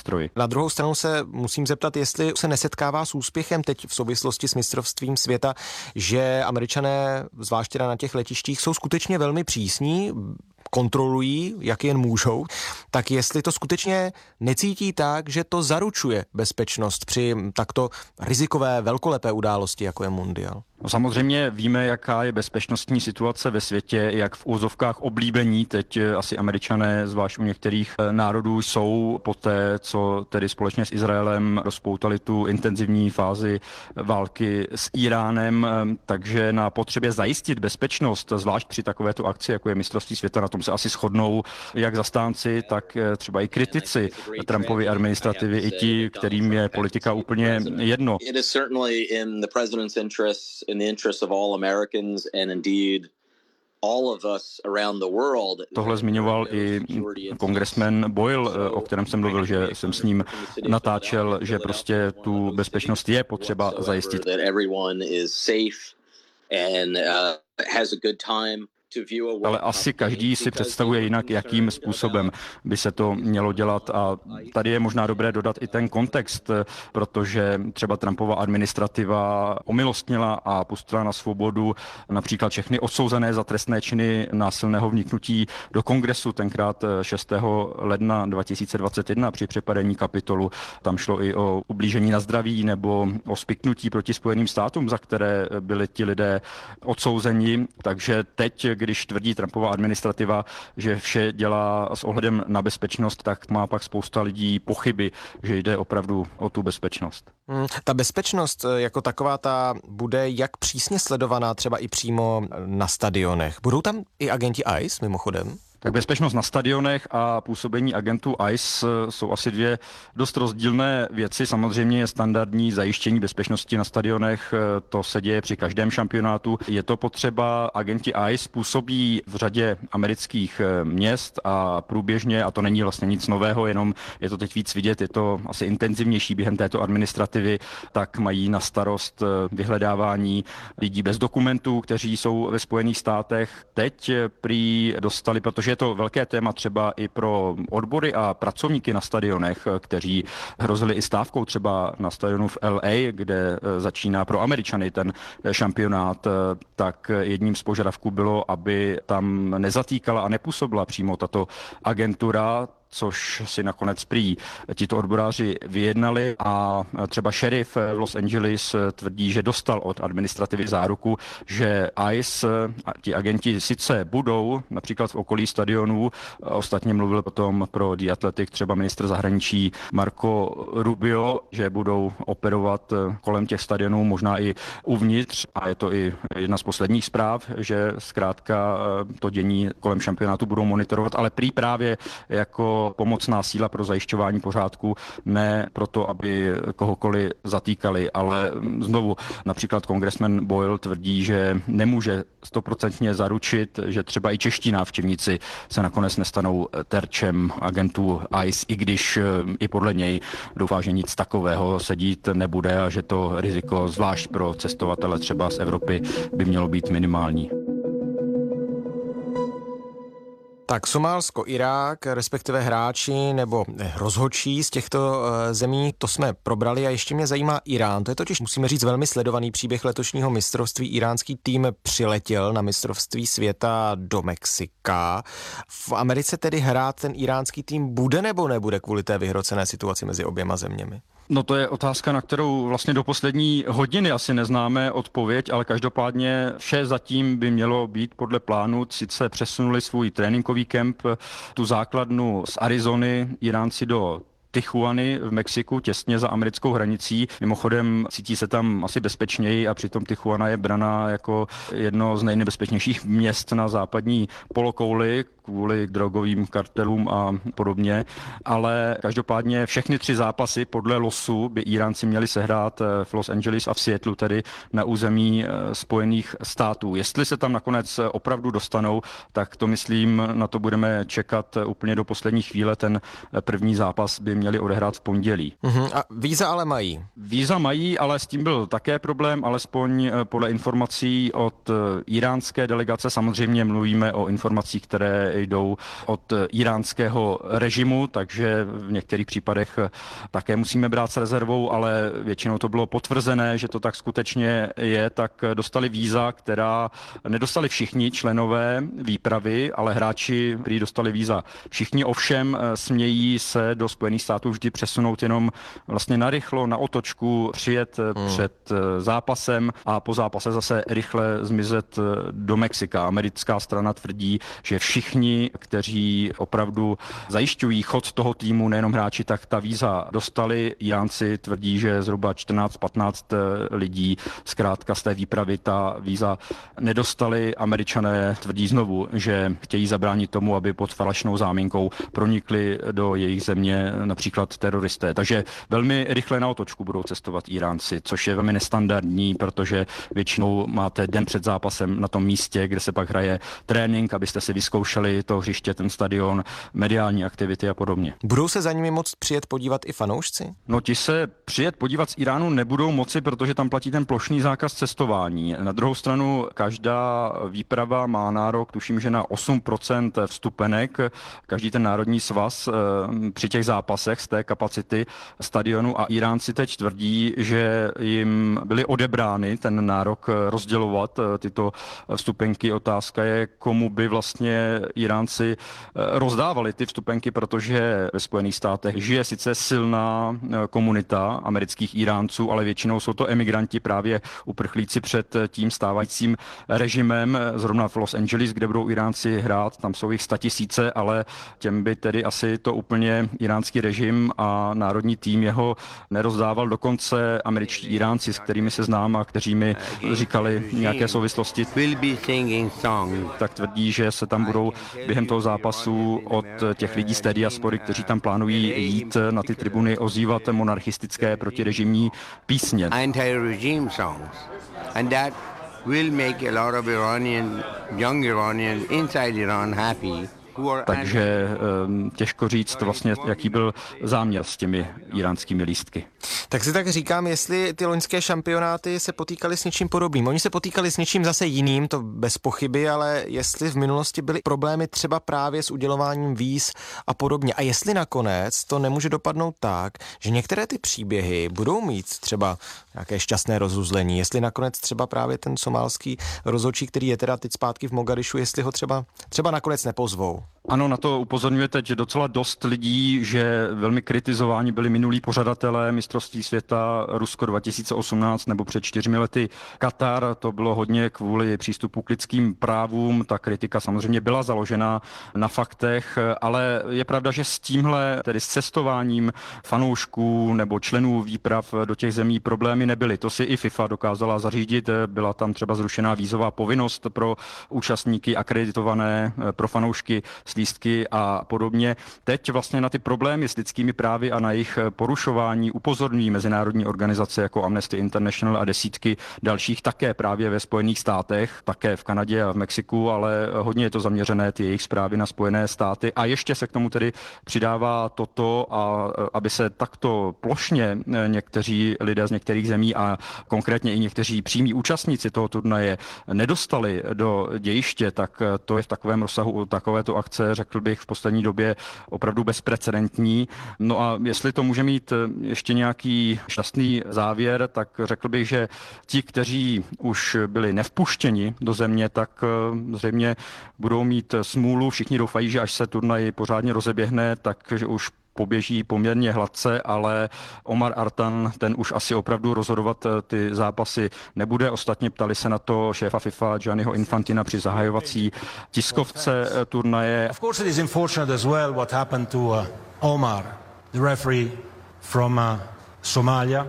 stroji. Na druhou stranu se musím zeptat, jestli se nesetkává s úspěchem teď v souvislosti s mistrovstvím světa, že Američané, zvláště na těch letištích, jsou skutečně velmi přísní, kontrolují, jak jen můžou, tak jestli to skutečně necítí tak, že to zaručuje bezpečnost při takto rizikové, velkolepé události, jako je mundial. No samozřejmě víme, jaká je bezpečnostní situace ve světě, jak v úzovkách oblíbení teď asi Američané, zvlášť u některých národů, jsou poté, co tedy společně s Izraelem rozpoutali tu intenzivní fázi války s Iránem, takže na potřebě zajistit bezpečnost, zvlášť při takovéto akci, jako je mistrovství světa, na tom se asi shodnou jak zastánci, tak třeba i kritici Trumpovy administrativy, i ti, kterým je politika úplně jedno. In the interest of all Americans and indeed all of us around the world. Tohle zmiňoval i kongresmen Boyle, o kterém jsem mluvil, že jsem s ním natáčel, že prostě tu bezpečnost je potřeba zajistit. That everyone is safe and has a good time. Ale asi každý si představuje jinak, jakým způsobem by se to mělo dělat, a tady je možná dobré dodat i ten kontext, protože třeba Trumpova administrativa omilostnila a pustila na svobodu například všechny odsouzené za trestné činy násilného vniknutí do Kongresu tenkrát 6. ledna 2021 při přepadení Kapitolu. Tam šlo i o ublížení na zdraví nebo o spiknutí proti Spojeným státům, za které byli ti lidé odsouzeni. Takže teď, když tvrdí Trumpova administrativa, že vše dělá s ohledem na bezpečnost, tak má pak spousta lidí pochyby, že jde opravdu o tu bezpečnost. Ta bezpečnost jako taková, ta bude jak přísně sledovaná třeba i přímo na stadionech? Budou tam i agenti ICE mimochodem? Tak bezpečnost na stadionech a působení agentů ICE jsou asi dvě dost rozdílné věci. Samozřejmě je standardní zajištění bezpečnosti na stadionech, to se děje při každém šampionátu. Je to potřeba, agenti ICE působí v řadě amerických měst a průběžně, a to není vlastně nic nového, jenom je to teď víc vidět, je to asi intenzivnější během této administrativy, tak mají na starost vyhledávání lidí bez dokumentů, kteří jsou ve Spojených státech. Teď prý dostali, protože je to velké téma třeba i pro odbory a pracovníky na stadionech, kteří hrozili i stávkou třeba na stadionu v LA, kde začíná pro Američany ten šampionát, tak jedním z požadavků bylo, aby tam nezatýkala a nepůsobila přímo tato agentura, což si nakonec prý tito odboráři vyjednali, a třeba šerif v Los Angeles tvrdí, že dostal od administrativy záruku, že ICE a ti agenti sice budou například v okolí stadionů, ostatně mluvil potom pro The Athletic třeba ministr zahraničí Marco Rubio, že budou operovat kolem těch stadionů, možná i uvnitř, a je to i jedna z posledních zpráv, že zkrátka to dění kolem šampionátu budou monitorovat, ale prý právě jako pomocná síla pro zajišťování pořádku, ne proto, aby kohokoliv zatýkali, ale znovu například kongresmen Boyle tvrdí, že nemůže 100% zaručit, že třeba i čeští návštěvníci se nakonec nestanou terčem agentů ICE, i když i podle něj doufá, že nic takového se dít nebude a že to riziko, zvlášť pro cestovatele třeba z Evropy, by mělo být minimální. Tak Somálsko, Irák, respektive hráči nebo rozhodčí z těchto zemí, to jsme probrali, a ještě mě zajímá Irán. To je totiž, musíme říct, velmi sledovaný příběh letošního mistrovství. Iránský tým přiletěl na mistrovství světa do Mexika. V Americe tedy hrát ten iránský tým bude nebo nebude kvůli té vyhrocené situaci mezi oběma zeměmi? No to je otázka, na kterou vlastně do poslední hodiny asi neznáme odpověď, ale každopádně vše zatím by mělo být podle plánu. Sice přesunuli svůj tréninkový kemp, tu základnu z Arizony, Iránci do Tijuany v Mexiku, těsně za americkou hranicí. Mimochodem cítí se tam asi bezpečněji a přitom Tijuana je braná jako jedno z nejnebezpečnějších měst na západní polokouli kvůli drogovým kartelům a podobně. Ale každopádně všechny 3 zápasy podle losu by Iránci měli sehrát v Los Angeles a v Seattlu, tedy na území Spojených států. Jestli se tam nakonec opravdu dostanou, tak to myslím, na to budeme čekat úplně do poslední chvíle. Ten první zápas by měly odehrát v pondělí. A víza ale mají. Víza mají, ale s tím byl také problém, alespoň podle informací od iránské delegace. Samozřejmě mluvíme o informacích, které jdou od iránského režimu, takže v některých případech také musíme brát s rezervou, ale většinou to bylo potvrzené, že to tak skutečně je, tak dostali víza, která nedostali všichni členové výpravy, ale hráči, kteří dostali víza všichni, ovšem smějí se do Spojených států vždy přesunout jenom vlastně narychlo, na otočku, přijet před zápasem a po zápase zase rychle zmizet do Mexika. Americká strana tvrdí, že všichni, kteří opravdu zajišťují chod toho týmu, nejenom hráči, tak ta víza dostali. Iránci tvrdí, že zhruba 14-15 lidí zkrátka z té výpravy ta víza nedostali. Američané tvrdí znovu, že chtějí zabránit tomu, aby pod falašnou záminkou pronikli do jejich země například teroristé. Takže velmi rychle na otočku budou cestovat Iránci, což je velmi nestandardní, protože většinou máte den před zápasem na tom místě, kde se pak hraje trénink, abyste si vyzkoušeli to hřiště, ten stadion, mediální aktivity a podobně. Budou se za nimi moct přijet podívat i fanoušci? No ti se přijet podívat z Iránu nebudou moci, protože tam platí ten plošný zákaz cestování. Na druhou stranu každá výprava má nárok, tuším, že na 8% vstupenek. Každý ten národní svaz při těch zápasech z té kapacity stadionu a Iránci teď tvrdí, že jim byly odebrány ten nárok rozdělovat tyto vstupenky. Otázka je, komu by vlastně Iránci rozdávali ty vstupenky, protože ve Spojených státech žije sice silná komunita amerických Iránců, ale většinou jsou to emigranti, právě uprchlíci před tím stávajícím režimem. Zrovna v Los Angeles, kde budou Iránci hrát, tam jsou jich 100 000, ale těm by tedy asi to úplně iránský režim a národní tým jeho nerozdával. Dokonce američtí Iránci, s kterými se znám a kteří mi říkali nějaké souvislosti, tak tvrdí, že se tam budou během toho zápasu od těch lidí z té diaspory, kteří tam plánují jít na ty tribuny, ozývat monarchistické protirežimní písně. Anti-regime songs. And that will make a lot of young Iranians inside Iran happy. Takže těžko říct vlastně, jaký byl záměr s těmi iránskými lístky. Tak si tak říkám, jestli ty loňské šampionáty se potýkaly s něčím podobným. Oni se potýkali s něčím zase jiným, to bez pochyby, ale jestli v minulosti byly problémy třeba právě s udělováním víz a podobně. A jestli nakonec to nemůže dopadnout tak, že některé ty příběhy budou mít třeba nějaké šťastné rozuzlení. Jestli nakonec třeba právě ten somálský rozhodčí, který je teda teď zpátky v Mogadišu, jestli ho třeba nakonec nepozvou. Ano, na to upozorňuje teď docela dost lidí, že velmi kritizováni byli minulí pořadatelé mistrovství světa Rusko 2018 nebo před 4 lety Katar. To bylo hodně kvůli přístupu k lidským právům. Ta kritika samozřejmě byla založena na faktech, ale je pravda, že s tímhle, tedy s cestováním fanoušků nebo členů výprav do těch zemí problémy nebyly. To si i FIFA dokázala zařídit. Byla tam třeba zrušená vízová povinnost pro účastníky akreditované, pro fanoušky s lístky a podobně. Teď vlastně na ty problémy s lidskými právy a na jejich porušování upozorňují mezinárodní organizace jako Amnesty International a desítky dalších také právě ve Spojených státech, také v Kanadě a v Mexiku, ale hodně je to zaměřené ty jejich zprávy na Spojené státy a ještě se k tomu tedy přidává toto, a aby se takto plošně někteří lidé z některých zemí a konkrétně i někteří přímí účastníci toho turnaje nedostali do dějiště, tak to je v takovém rozsahu takovéto akce, řekl bych, v poslední době opravdu bezprecedentní. No a jestli to může mít ještě nějaký šťastný závěr, tak řekl bych, že ti, kteří už byli nevpuštěni do země, tak zřejmě budou mít smůlu. Všichni doufají, že až se turnaj pořádně rozeběhne, takže už poběží poměrně hladce, ale Omar Artan, ten už asi opravdu rozhodovat ty zápasy nebude. Ostatně ptali se na to šéfa FIFA Gianniho Infantina při zahajovací tiskovce turnaje. Of course it is unfortunate as well what happened to Omar, the referee from Somalia.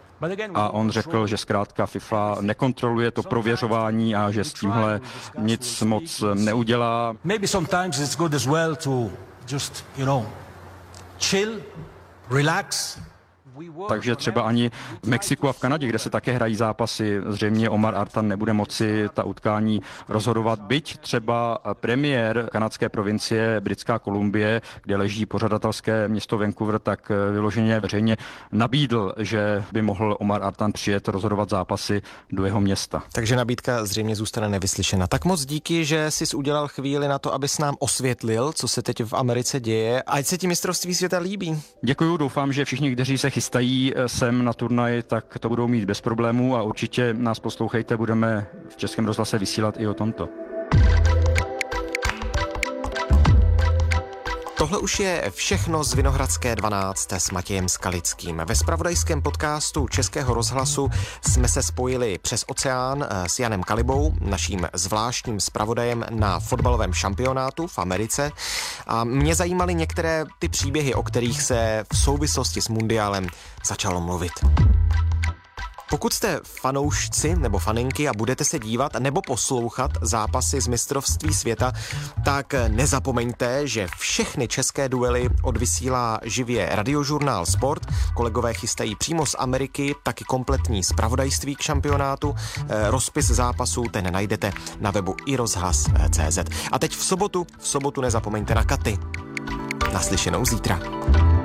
A on řekl, že zkrátka FIFA nekontroluje to prověřování a že s tímhle nic moc neudělá. Maybe sometimes it's good as well to just, chill, relax. Takže třeba ani v Mexiku a v Kanadě, kde se také hrají zápasy, zřejmě Omar Artan nebude moci ta utkání rozhodovat. Byť třeba premiér kanadské provincie Britská Kolumbie, kde leží pořadatelské město Vancouver, tak vyloženě veřejně nabídl, že by mohl Omar Artan přijet rozhodovat zápasy do jeho města. Takže nabídka zřejmě zůstane nevyslyšena. Tak moc díky, že jsi udělal chvíli na to, abys nám osvětlil, co se teď v Americe děje. Ať se ti mistrovství světa líbí. Děkuju, doufám, že všichni, kteří se chystají sem na turnaj, tak to budou mít bez problémů a určitě nás poslouchejte, budeme v Českém rozhlase vysílat i o tomto. Tohle už je všechno z Vinohradské 12 s Matějem Skalickým. Ve zpravodajském podcastu Českého rozhlasu jsme se spojili přes oceán s Janem Kalibou, naším zvláštním zpravodajem na fotbalovém šampionátu v Americe. A mě zajímaly některé ty příběhy, o kterých se v souvislosti s mundiálem začalo mluvit. Pokud jste fanoušci nebo faninky a budete se dívat nebo poslouchat zápasy z mistrovství světa, tak nezapomeňte, že všechny české duely odvysílá živě Radiožurnál Sport. Kolegové chystají přímo z Ameriky taky kompletní zpravodajství k šampionátu. Rozpis zápasů ten najdete na webu iRozhlas.cz. A teď v sobotu nezapomeňte na Katy. Naslyšenou zítra.